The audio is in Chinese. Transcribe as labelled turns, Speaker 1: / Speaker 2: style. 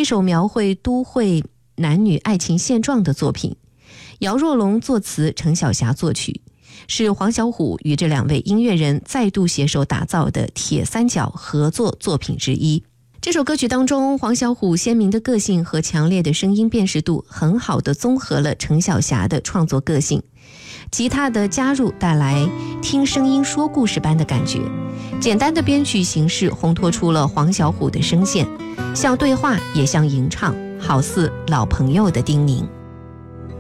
Speaker 1: 首描绘都会男女爱情现状的作品。姚若龙作词，程晓霞作曲，是黄小琥与这2位音乐人再度携手打造的铁三角合作作品之一。这首歌曲当中，黄小琥鲜明的个性和强烈的声音辨识度很好地综合了程晓霞的创作个性，吉他的加入带来听声音说故事般的感觉，简单的编曲形式烘托出了黄小琥的声线，像对话也像吟唱，好似老朋友的叮咛。